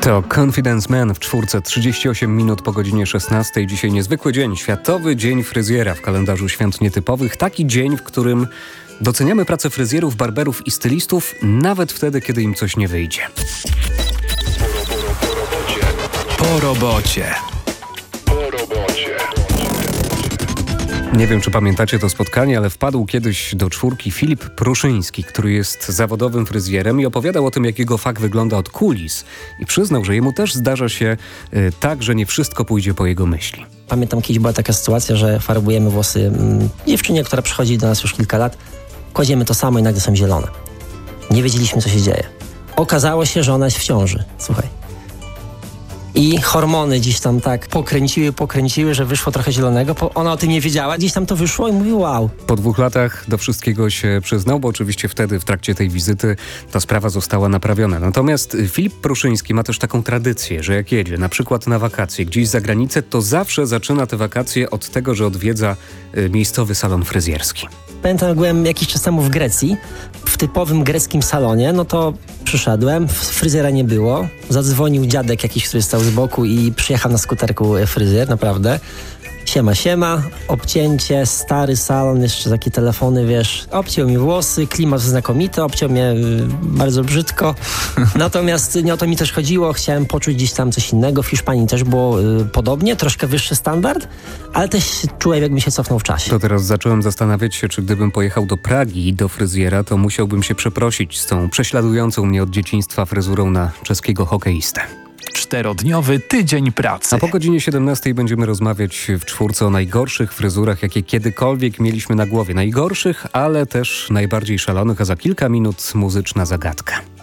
To Confidence Man w 4:38 minut po godzinie 16. Dzisiaj niezwykły dzień, Światowy Dzień Fryzjera w kalendarzu świąt nietypowych. Taki dzień, w którym doceniamy pracę fryzjerów, barberów i stylistów, nawet wtedy, kiedy im coś nie wyjdzie. Po robocie. Nie wiem, czy pamiętacie to spotkanie, ale wpadł kiedyś do czwórki Filip Pruszyński, który jest zawodowym fryzjerem i opowiadał o tym, jak jego fach wygląda od kulis. I przyznał, że jemu też zdarza się tak, że nie wszystko pójdzie po jego myśli. Pamiętam, kiedyś była taka sytuacja, że farbujemy włosy dziewczynie, która przychodzi do nas już kilka lat. Kładziemy to samo i nagle są zielone. Nie wiedzieliśmy, co się dzieje. Okazało się, że ona jest w ciąży. Słuchaj. I hormony gdzieś tam tak pokręciły, że wyszło trochę zielonego. Ona o tym nie wiedziała, gdzieś tam to wyszło i mówi wow. Po 2 latach do wszystkiego się przyznał, bo oczywiście wtedy w trakcie tej wizyty ta sprawa została naprawiona. Natomiast Filip Pruszyński ma też taką tradycję, że jak jedzie na przykład na wakacje gdzieś za granicę, to zawsze zaczyna te wakacje od tego, że odwiedza miejscowy salon fryzjerski. Pamiętam, jak byłem jakiś czas temu w Grecji, w typowym greckim salonie, no to przyszedłem, fryzjera nie było, zadzwonił dziadek jakiś, który stał z boku i przyjechał na skuterku fryzjer, naprawdę. Siema, obcięcie, stary salon, jeszcze takie telefony, wiesz, obciął mi włosy, klimat znakomity, obciął mnie bardzo brzydko. Natomiast nie o to mi też chodziło, chciałem poczuć gdzieś tam coś innego. W Hiszpanii też było podobnie, troszkę wyższy standard, ale też czułem, jakbym się cofnął w czasie. To teraz zacząłem zastanawiać się, czy gdybym pojechał do Pragi do fryzjera, to musiałbym się przeprosić z tą prześladującą mnie od dzieciństwa fryzurą na czeskiego hokeistę. 4-dniowy tydzień pracy. A po godzinie 17 będziemy rozmawiać w czwórce o najgorszych fryzurach, jakie kiedykolwiek mieliśmy na głowie. Najgorszych, ale też najbardziej szalonych, a za kilka minut muzyczna zagadka.